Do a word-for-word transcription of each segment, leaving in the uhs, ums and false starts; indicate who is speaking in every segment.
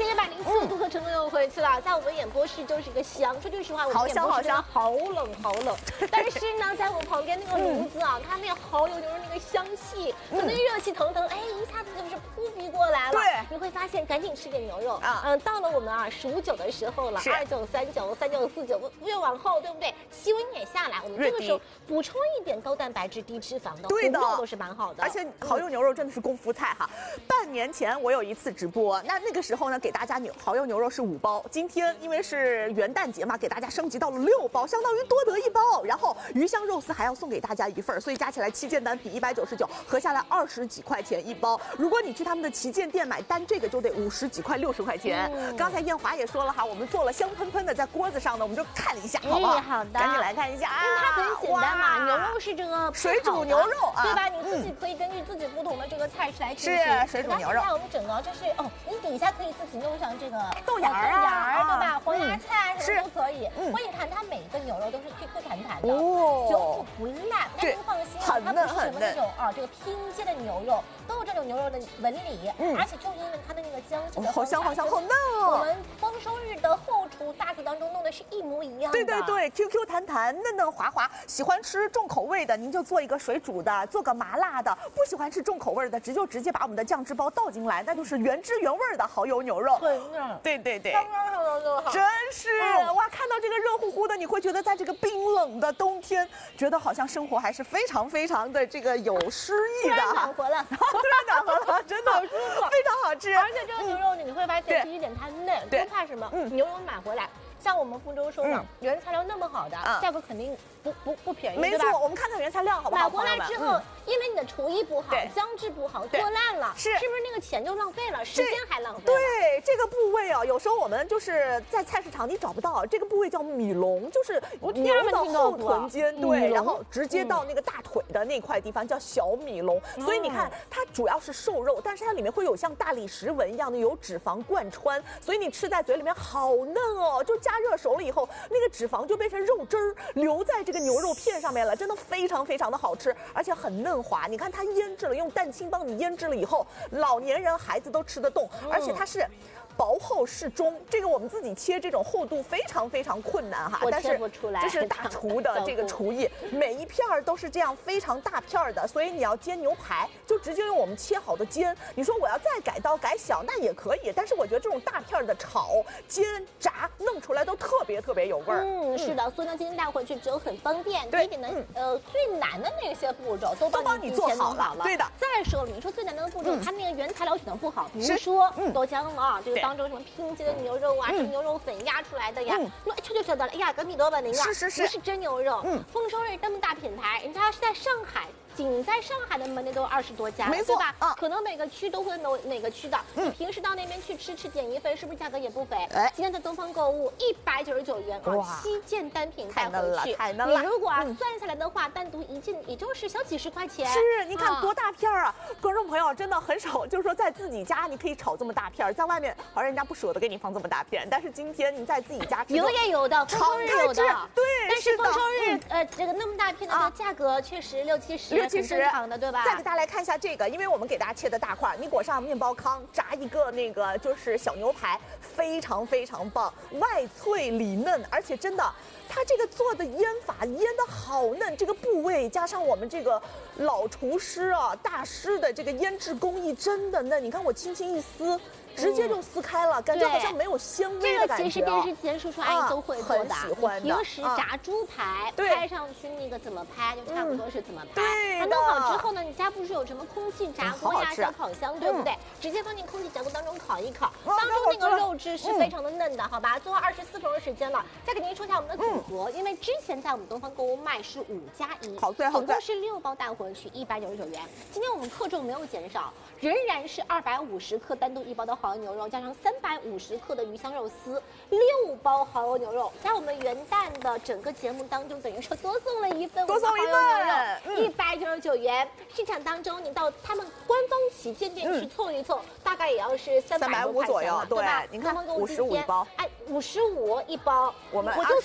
Speaker 1: 前一百零四度和成都又回去了，在我们演播室就是一个香。说句实话，我们演播室真的好冷好冷。但是呢，在我旁边那个炉子啊，它那个蚝油牛肉那个香气，可能热气腾腾，哎，一下子就是扑鼻过来了。对，你会发现赶紧吃点牛肉啊。嗯，到了我们啊数九的时候了，二九三九三九四九，越往后对不对？气温也下来，我们这个时候补充一点高蛋白质、低脂肪的红肉都是蛮好的。
Speaker 2: 而且蚝油牛肉真的是功夫菜哈。半年前我有一次直播，那那个时候呢，给大家牛蚝油牛肉是五包，今天因为是元旦节嘛，给大家升级到了六包，相当于多得一包。然后鱼香肉丝还要送给大家一份，所以加起来旗舰单品一百九十九，合下来二十几块钱一包。如果你去他们的旗舰店买单这个就得五十几块、六十块钱。嗯、刚才艳华也说了哈，我们做了香喷喷的在锅子上呢，我们就看了一下，好不好？
Speaker 1: 嗯、好的，
Speaker 2: 赶紧来看一下啊！
Speaker 1: 因为它很简单嘛，牛肉是这个
Speaker 2: 水煮牛肉啊，
Speaker 1: 对吧？你自己可以根据自己不同的这个菜式来进行。
Speaker 2: 是水煮牛肉。
Speaker 1: 我们整个就是哦，你底下可以自己弄上这个
Speaker 2: 豆芽儿、
Speaker 1: 豆芽儿，对吧？黄芽菜什么都可以。
Speaker 2: 嗯，
Speaker 1: 我你看它每一个牛肉都是 Q Q 弹弹的，哦，久苦不烂。那您放心啊，它不是什么那种啊，这个拼接的牛肉，都有这种牛肉的纹理，嗯，而且就因为它的那个姜汁的
Speaker 2: 好香好香好嫩哦。
Speaker 1: 我们丰收日的后厨大厨当中弄的是一模一样的。
Speaker 2: 对对对 ，Q Q 弹弹，嫩嫩滑滑。喜欢吃重口味的，您就做一个水煮的，做个麻辣的；不喜欢吃重口味的，直就直接把我们的酱汁包倒进来，那就是原汁原味的蚝油牛肉。
Speaker 1: 对，
Speaker 2: 对对对，
Speaker 1: 刚刚好就好。
Speaker 2: 真是、嗯、哇！看到这个热乎乎的，你会觉得在这个冰冷的冬天，觉得好像生活还是非常非常的这个有诗意的哈。
Speaker 1: 暖和了，
Speaker 2: 突然暖和了，真的
Speaker 1: 好舒服，
Speaker 2: 非常好吃。
Speaker 1: 而且这个牛肉你会发现，第一点它嫩，不怕什么，牛肉买回来。像我们福州说嘛，原材料那么好的，价格肯定不不不便宜，
Speaker 2: 没错，我们看看原材料好不好？
Speaker 1: 买回来之后，因为你的厨艺不好，姜汁不好，做烂了，
Speaker 2: 是
Speaker 1: 是不是那个钱就浪费了，时间还浪费？
Speaker 2: 对，这个部位啊，有时候我们就是在菜市场你找不到，这个部位叫米龙，就是牛的后臀尖，对，然后直接到那个大腿的那块地方叫小米龙。所以你看，它主要是瘦肉，但是它里面会有像大理石纹一样的有脂肪贯穿，所以你吃在嘴里面好嫩哦，就加热熟了以后。那个脂肪就变成肉汁儿留在这个牛肉片上面了，真的非常非常的好吃，而且很嫩滑。你看它腌制了，用蛋清帮你腌制了以后，老年人孩子都吃得动，而且它是薄厚适中，这个我们自己切这种厚度非常非常困难哈，
Speaker 1: 但是
Speaker 2: 这是大厨的这个厨艺，每一片儿都是这样非常大片的，所以你要煎牛排就直接用我们切好的煎。你说我要再改刀改小那也可以，但是我觉得这种大片的炒、煎、炸弄出来都特别特别有味儿。
Speaker 1: 嗯，是的，所以呢，今天带回去之后很方便。第一点呢，呃，最难的那些步骤都帮你做好了。
Speaker 2: 对的。
Speaker 1: 再说了，你说最难的步骤，它那个原材料选的不好，比如说豆浆啊，这个。当中什么拼接的牛肉啊，是牛肉粉压出来的呀？那这就晓得了，哎呀，跟米多本那个
Speaker 2: 是是是，
Speaker 1: 不是真牛肉。嗯，丰收日那么大品牌，人家是在上海。仅在上海的门店都有二十多家，
Speaker 2: 没错
Speaker 1: 吧？啊，可能每个区都会某哪个区的。你平时到那边去吃吃点一份，是不是价格也不菲？哎，今天在东方购物一百九十九元啊，七件单品带回去，
Speaker 2: 太嫩了！
Speaker 1: 你如果啊算下来的话，单独一件也就是小几十块钱。
Speaker 2: 是，你看多大片啊！观众朋友真的很少，就是说在自己家你可以炒这么大片，在外面好像人家不舍得给你放这么大片，但是今天你在自己家吃，
Speaker 1: 有也有的，丰收日有的，
Speaker 2: 对，
Speaker 1: 但是丰收日呃这个那么大片的价格确实六七十，
Speaker 2: 六七十
Speaker 1: 正常的。对吧？
Speaker 2: 再给大家来看一下这个，因为我们给大家切的大块，你裹上面包糠，炸一个那个就是小牛排，非常非常棒，外脆里嫩，而且真的，它这个做的腌法腌的好嫩，这个部位加上我们这个老厨师啊大师的这个腌制工艺真的嫩，你看我轻轻一撕。直接就撕开了，感觉好像没有纤维的感觉。
Speaker 1: 这个其实电视前叔叔阿姨都会做的。
Speaker 2: 很喜欢的。
Speaker 1: 平时炸猪排，拍上去那个怎么拍，就差不多是怎么拍。
Speaker 2: 对。
Speaker 1: 弄好之后呢，你家不是有什么空气炸锅呀、小烤箱，对不对？直接放进空气炸锅当中烤一烤，当中那个肉质是非常的嫩的，好吧？最后二十四分钟时间了，再给您说一下我们的组合，因为之前在我们东方购物卖是五加一，
Speaker 2: 好最好
Speaker 1: 总共是六包带回去一百九十九元。今天我们克重没有减少，仍然是二百五十克单独一包的蚝油牛肉，加上三百五十克的鱼香肉丝，六包蚝油牛肉，在我们元旦的整个节目当中，等于说多送了一份，
Speaker 2: 多送一份，
Speaker 1: 一百九十九元。市场当中，你到他们官方旗舰店去凑一凑，嗯、大概也要是三百多块钱了，对吧？
Speaker 2: 你看五十五一包，
Speaker 1: 哎，五十五一包，
Speaker 2: 我们
Speaker 1: 我就算是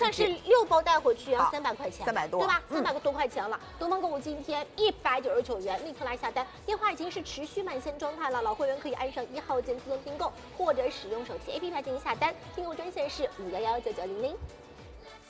Speaker 1: 六包带回去要三百块钱，
Speaker 2: 三百多，
Speaker 1: 对吧？三百多块钱了。东方购物今天一百九十九元，立刻来下单，电话已经是持续满线状态了。老会员可以按上一号键自动订购，或者使用手机 A P P 进行下单，订购专线是五幺幺九九零零。